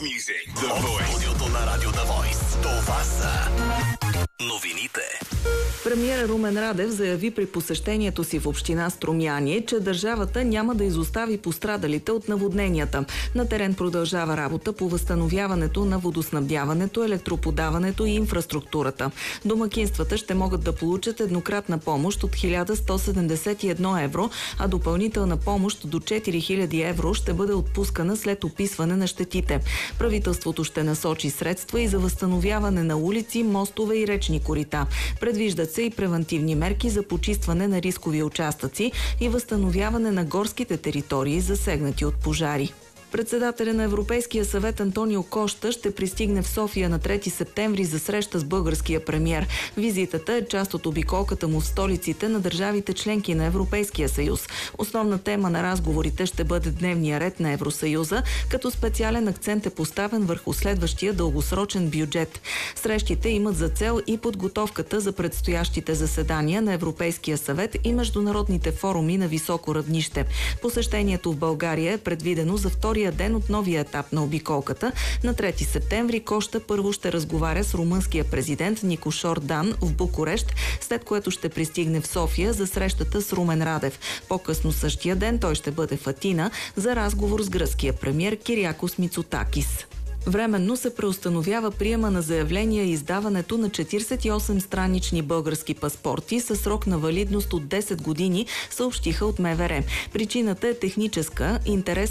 music. The Voice. Студиото на Радио The Voice. Това са новините. Премиерът Румен Радев заяви при посещението си в община Струмяни, че държавата няма да изостави пострадалите от наводненията. На терен продължава работа по възстановяването на водоснабдяването, електроподаването и инфраструктурата. Домакинствата ще могат да получат еднократна помощ от 1171 евро, а допълнителна помощ до 4000 евро ще бъде отпускана след описване на щетите. Правителството ще насочи средства и за възстановяване на улици, мостове и речни корита. Предвиждат се и превантивни мерки за почистване на рискови участъци и възстановяване на горските територии, засегнати от пожари. Председателя на Европейския съвет Антонио Кошта ще пристигне в София на 3 септември за среща с българския премиер. Визитата е част от обиколката му в столиците на държавите членки на Европейския съюз. Основна тема на разговорите ще бъде дневния ред на Евросъюза, като специален акцент е поставен върху следващия дългосрочен бюджет. Срещите имат за цел и подготовката за предстоящите заседания на Европейския съвет и международните форуми на високо равнище. Посещението в България е предвидено за втория ден от новия етап на обиколката. На 3 септември Кошта първо ще разговаря с румънския президент Никошор Дан в Букурещ, след което ще пристигне в София за срещата с Румен Радев. По-късно същия ден той ще бъде в Атина за разговор с гръцкия премиер Кириакос Мицотакис. Временно се преустановява приема на заявления и издаването на 48 странични български паспорти със срок на валидност от 10 години, съобщиха от МВР. Причината е техническа. Интерес